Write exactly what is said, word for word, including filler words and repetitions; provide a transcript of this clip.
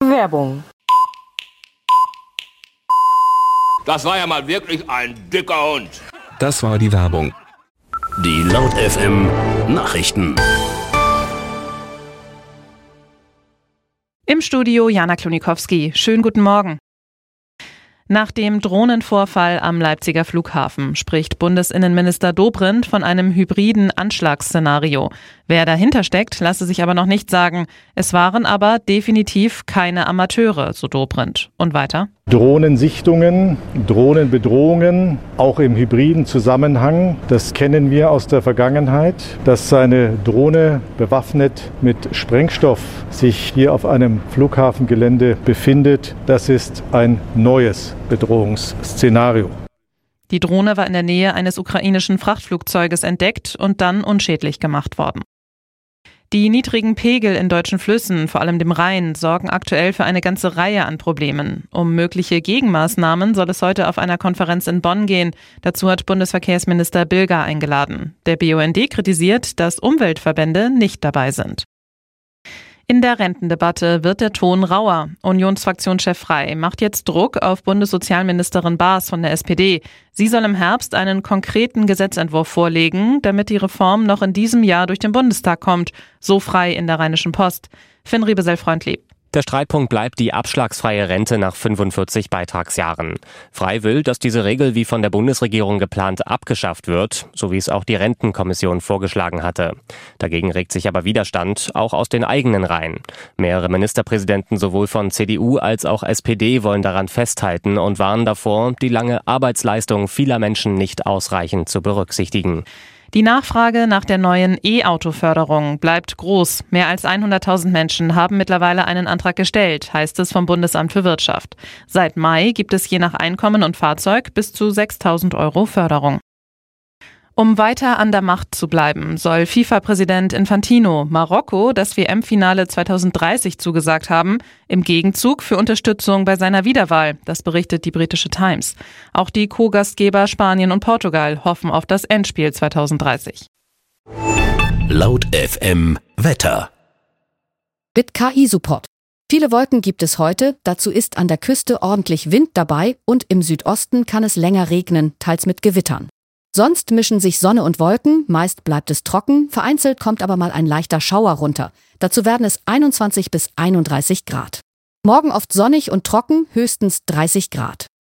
Werbung. Das war ja mal wirklich ein dicker Hund. Das war die Werbung. Die Laut F M Nachrichten. Im Studio Jana Klonikowski. Schönen guten Morgen. Nach dem Drohnenvorfall am Leipziger Flughafen spricht Bundesinnenminister Dobrindt von einem hybriden Anschlagsszenario. Wer dahinter steckt, lasse sich aber noch nicht sagen. Es waren aber definitiv keine Amateure, so Dobrindt. Und weiter? Drohnensichtungen, Drohnenbedrohungen, auch im hybriden Zusammenhang, das kennen wir aus der Vergangenheit. Dass eine Drohne bewaffnet mit Sprengstoff sich hier auf einem Flughafengelände befindet, das ist ein neues Bedrohungsszenario. Die Drohne war in der Nähe eines ukrainischen Frachtflugzeuges entdeckt und dann unschädlich gemacht worden. Die niedrigen Pegel in deutschen Flüssen, vor allem dem Rhein, sorgen aktuell für eine ganze Reihe an Problemen. Um mögliche Gegenmaßnahmen soll es heute auf einer Konferenz in Bonn gehen. Dazu hat Bundesverkehrsminister Bilger eingeladen. Der B U N D kritisiert, dass Umweltverbände nicht dabei sind. In der Rentendebatte wird der Ton rauer. Unionsfraktionschef Frey macht jetzt Druck auf Bundessozialministerin Baas von der S P D. Sie soll im Herbst einen konkreten Gesetzentwurf vorlegen, damit die Reform noch in diesem Jahr durch den Bundestag kommt. So Frey in der Rheinischen Post. Finn Riebesell-Freundlieb. Der Streitpunkt bleibt die abschlagsfreie Rente nach fünfundvierzig Beitragsjahren. Frey will, dass diese Regel wie von der Bundesregierung geplant abgeschafft wird, so wie es auch die Rentenkommission vorgeschlagen hatte. Dagegen regt sich aber Widerstand, auch aus den eigenen Reihen. Mehrere Ministerpräsidenten sowohl von C D U als auch S P D wollen daran festhalten und warnen davor, die lange Arbeitsleistung vieler Menschen nicht ausreichend zu berücksichtigen. Die Nachfrage nach der neuen E-Auto-Förderung bleibt groß. Mehr als hunderttausend Menschen haben mittlerweile einen Antrag gestellt, heißt es vom Bundesamt für Wirtschaft. Seit Mai gibt es je nach Einkommen und Fahrzeug bis zu sechstausend Euro Förderung. Um weiter an der Macht zu bleiben, soll FIFA-Präsident Infantino Marokko das W M-Finale zweitausenddreißig zugesagt haben, im Gegenzug für Unterstützung bei seiner Wiederwahl, das berichtet die britische Times. Auch die Co-Gastgeber Spanien und Portugal hoffen auf das Endspiel zweitausenddreißig. Laut F M Wetter. Mit K I-Support. Viele Wolken gibt es heute, dazu ist an der Küste ordentlich Wind dabei und im Südosten kann es länger regnen, teils mit Gewittern. Sonst mischen sich Sonne und Wolken, meist bleibt es trocken, vereinzelt kommt aber mal ein leichter Schauer runter. Dazu werden es einundzwanzig bis einunddreißig Grad. Morgen oft sonnig und trocken, höchstens dreißig Grad.